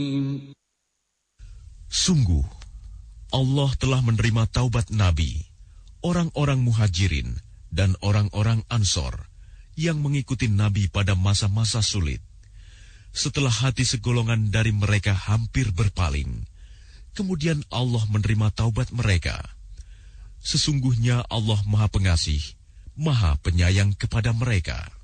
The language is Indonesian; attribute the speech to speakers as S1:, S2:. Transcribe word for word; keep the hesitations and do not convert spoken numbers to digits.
S1: Sungguh, Allah telah menerima taubat Nabi, orang-orang Muhajirin, dan orang-orang Ansor yang mengikuti Nabi pada masa-masa sulit. Setelah hati segolongan dari mereka hampir berpaling, kemudian Allah menerima taubat mereka. Sesungguhnya Allah Maha Pengasih, Maha Penyayang kepada mereka.